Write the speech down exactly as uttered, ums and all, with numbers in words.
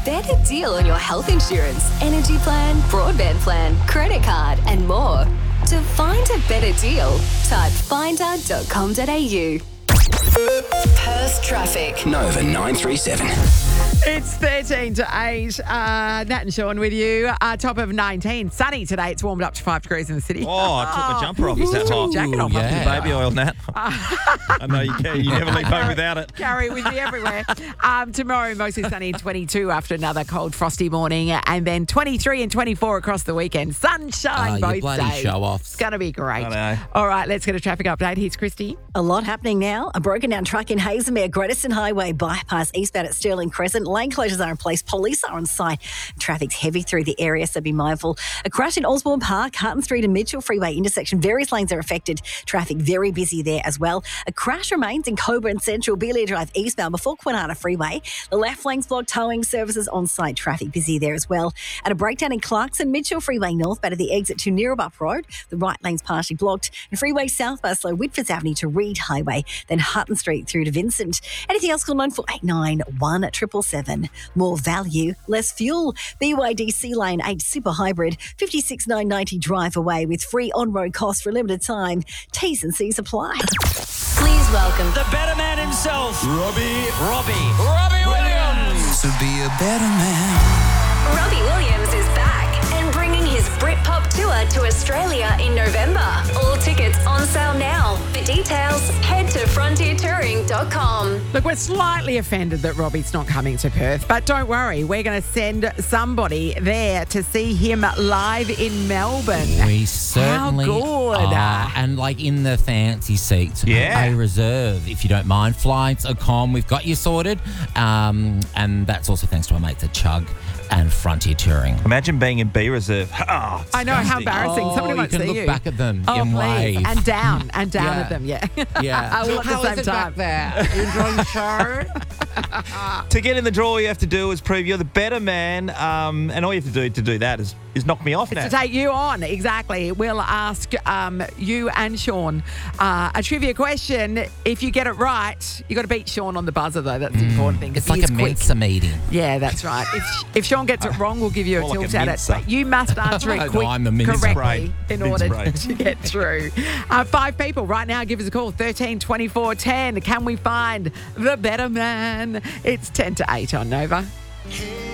better deal on your health insurance, energy plan, broadband plan, credit card, and more. To find a better deal, type finder dot com dot a u. Perth traffic. Nova nine three seven. It's thirteen to eight. Uh, Nat and Sean with you. Uh, top of nineteen. Sunny today. It's warmed up to five degrees in the city. Oh, I took my jumper off. Is that hot? Jacket off. Up to the baby oil, Nat. I know you can. You never leave home without it. Carry it with you everywhere. Um, tomorrow, mostly sunny, twenty-two after another cold, frosty morning. And then twenty-three and twenty-four across the weekend. Sunshine Oh, both you bloody days. show-offs. It's going to be great. I know. All right, let's get a traffic update. Here's Christy. A lot happening now. A broken down truck in Hazelmere, Greateston Highway bypass eastbound at Stirling Crescent. Lane closures are in place. Police are on site. Traffic's heavy through the area, so be mindful. A crash in Osborne Park, Harton Street and Mitchell Freeway intersection. Various lanes are affected. Traffic very busy there as well. A crash remains in Coburn Central, Beeley Drive eastbound before Kwinana Freeway. The left lane's blocked. Towing services on site. Traffic busy there as well. And a breakdown in Clarkson, Mitchell Freeway northbound at the exit to Neerabup Road. The right lane's partially blocked. And freeway southbound slow Whitfords Avenue to Reed Highway. Then Hutton Street through to Vincent. Anything else, call nine four eight nine one seven seven. More value, less fuel. B Y D C Lane eight Super Hybrid, fifty-six nine ninety drive away with free on-road costs for a limited time. T's and C's apply. Please welcome The better man himself, Robbie. Robbie. Robbie Williams. To be a better man. Robbie Williams is back and bringing his Britpop tour to Australia in November. All tickets on sale now. For details, head to frontier touring dot com. Look, we're slightly offended that Robbie's not coming to Perth, but don't worry, we're going to send somebody there to see him live in Melbourne. We certainly How good. are. And like in the fancy seats. Yeah. A reserve, if you don't mind. Flights, a com, we've got you sorted. Um, and that's also thanks to our mates at Chug and Frontier Touring. Imagine being in B Reserve. Oh, I know, how disgusting. embarrassing. Oh, Somebody you might can see look you. back at them Oh, in please. wave. And down, and down Yeah. at them, yeah. Yeah. All at the same time. there? Enjoying the show? To get in the draw, all you have to do is prove you're the better man, um, and all you have to do to do that is, is knock me off now. To take you on, exactly. We'll ask um, you and Sean uh, a trivia question. If you get it right, you got to beat Sean on the buzzer, though. That's the important thing. 'cause It's like he is a quick. Mensa meeting. Yeah, that's right. If, if Sean gets it wrong, we'll give you a More like tilt a at it. mincer. But you must answer it No, quick, I'm the mincer. correctly Brain. in order Mince to get through. Uh, five people right now. Give us a call. thirteen twenty-four ten. Can we find the better man? It's ten to eight on Nova.